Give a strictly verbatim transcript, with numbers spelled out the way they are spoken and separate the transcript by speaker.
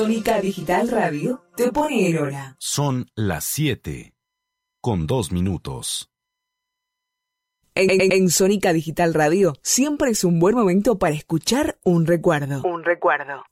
Speaker 1: Sónica Digital Radio te pone el hora.
Speaker 2: Son las siete con dos minutos.
Speaker 1: En, en, en Sónica Digital Radio siempre es un buen momento para escuchar un recuerdo. Un recuerdo.